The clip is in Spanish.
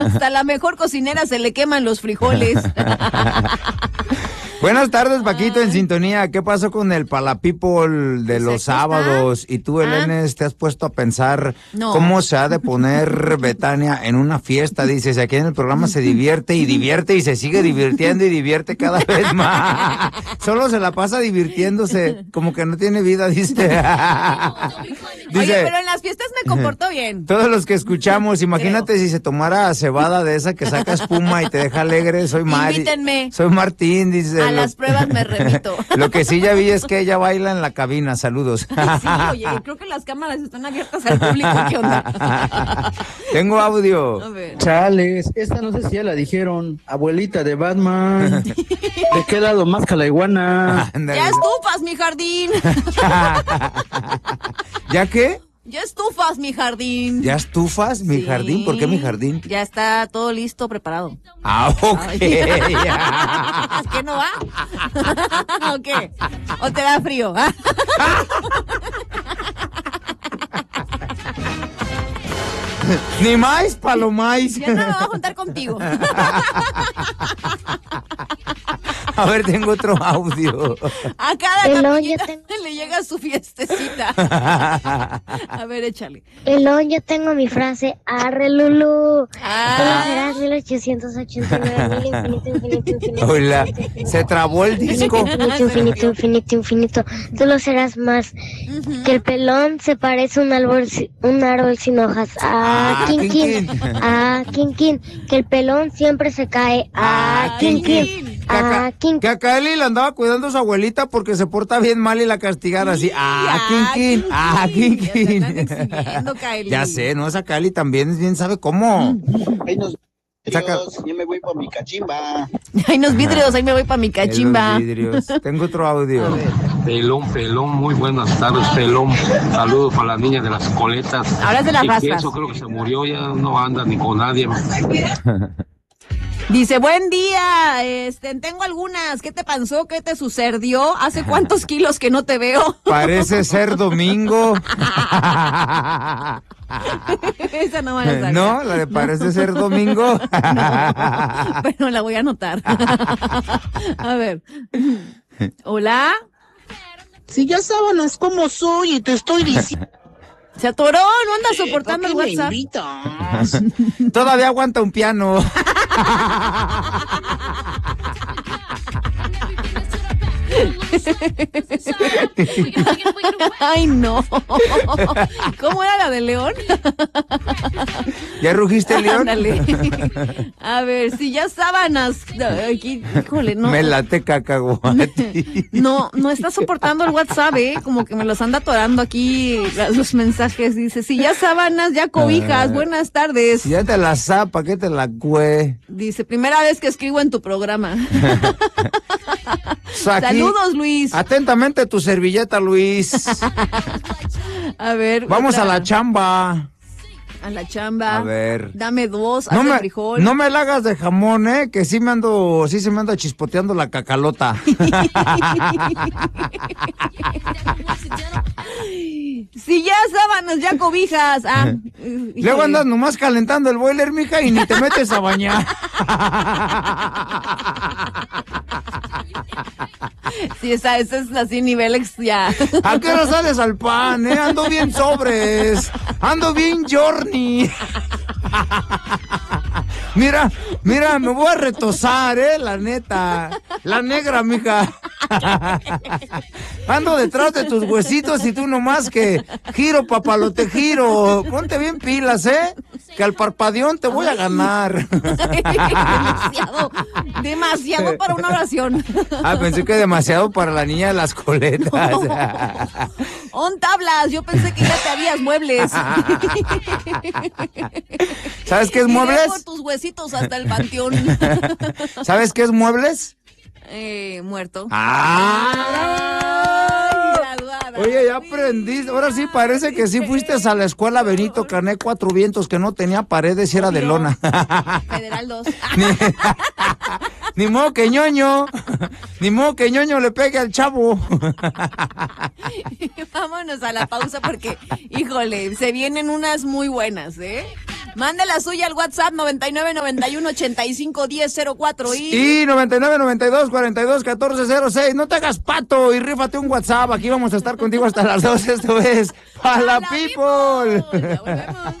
Hasta la mejor cocinera se le queman los frijoles. Buenas tardes, Paquito, en sintonía. ¿Qué pasó con el Palapeople de los sábados? Y tú, Elenes, ¿te has puesto a pensar cómo se ha de poner Betania en una fiesta? Dices, aquí en el programa se divierte y se sigue divirtiendo y divierte cada vez más. Solo se la pasa divirtiéndose, como que no tiene vida, dice. Oye, pero en las fiestas me comportó bien. Todos los que escuchamos, imagínate si se tomara cebada de esa que saca espuma y te deja alegre. Soy Invítenme. Soy Martín, dice. A las pruebas me remito. Lo que sí ya vi es que ella baila en la cabina. Saludos. Sí, oye, creo que las cámaras están abiertas al público. ¿Qué onda? Tengo audio. A ver. Chales, esta no sé si ya la dijeron. Abuelita de Batman. ¿De qué lado más que la iguana? Ya estufas mi jardín. ¿Ya qué? Ya estufas mi jardín. ¿Ya estufas mi jardín? ¿Por qué mi jardín? Ya está todo listo, preparado. Ok. ¿Es que no va? ¿O qué? ¿O te da frío? Ni más, palomais. Ya no me voy a juntar contigo. A ver, tengo otro audio. A cada capillita le llega su fiestecita. A ver, échale. Elón, yo tengo mi frase, arre Lulú. Tú lo serás 1889, infinito. Hola, se trabó el disco. Infinito. Tú lo serás más. Que el pelón se parece a un árbol sin hojas. Quinquín. Que el pelón siempre se cae. Quinquín. Que a Kylie la andaba cuidando a su abuelita porque se porta bien mal y la castigara así. Quinquín. Ya sé, ¿no? Esa Kylie también bien sabe cómo. Ahí nos vidrios, yo me voy por mi cachimba. Hay unos vidrios, ahí me voy para mi cachimba. Tengo otro audio. Pelón, muy buenas tardes, Pelón. Saludos para la niña de las coletas. Ahora de las rastas. Eso creo que se murió, ya no anda ni con nadie. Dice, buen día, tengo algunas. ¿Qué te pasó? ¿Qué te sucedió? ¿Hace cuántos kilos que no te veo? Parece ser domingo. Esa no van a sacar. No, la de parece ser domingo. No, pero la voy a anotar. A ver. Hola. Si ya sábanas cómo soy y te estoy diciendo. Se atoró, no anda soportando el WhatsApp. Todavía aguanta un piano. Ay, no. ¿Cómo era la de León? ¿Ya rugiste, León? Ándale. A ver, si ya sábanas. Aquí, híjole, no. Me late cacahuate. No está soportando el WhatsApp, como que me los anda atorando aquí los mensajes. Dice, si ya sábanas, ya cobijas, buenas tardes. Si ya te la zapa, ¿qué te la cue? Dice, primera vez que escribo en tu programa. Saludos, Luis. Atentamente tu servilleta, Luis. A ver. Vamos a la chamba. A la chamba. A ver. Dame dos, hazle frijol. No me la hagas de jamón, que sí se me anda chispoteando la cacalota. Si ya sábanas, ya cobijas. Luego andas nomás calentando el boiler, mija, y ni te metes a bañar. Sí, ese es así nivel ya. ¿A qué hora sales al pan, Ando bien sobres. Ando bien Journey. Mira, me voy a retosar, la neta. La negra, mija. Ando detrás de tus huesitos y tú nomás que giro, papalote, giro. Ponte bien pilas, que al parpadeón te voy a ganar. Demasiado para una oración. Pensé que demasiado para la niña de las coletas. On tablas, yo pensé que ya te habías muebles. ¿Sabes qué es muebles? Por tus huesitos hasta el panteón. ¿Sabes qué es muebles? Muerto. Oye, ya aprendí. Ahora sí parece que sí fuiste a la escuela Benito Cané Cuatro Vientos, que no tenía paredes y era de lona. Federal 2. Ni modo que ñoño. Ni modo que ñoño le pegue al chavo. Vámonos a la pausa porque, híjole, se vienen unas muy buenas, ¿eh? Mande la suya al WhatsApp 9991-851004 y 9992-421406. No te hagas pato y rífate un WhatsApp. Aquí vamos a estar contigo hasta las 2. Esto es Pala People. Ya volvemos.